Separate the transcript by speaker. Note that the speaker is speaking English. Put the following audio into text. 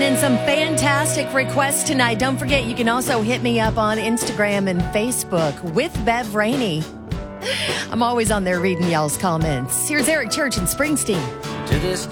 Speaker 1: in some fantastic requests tonight. Don't forget, you can also hit me up on Instagram and Facebook with Bev Rainey. I'm always on there reading y'all's comments. Here's Eric Church and Springsteen.
Speaker 2: To this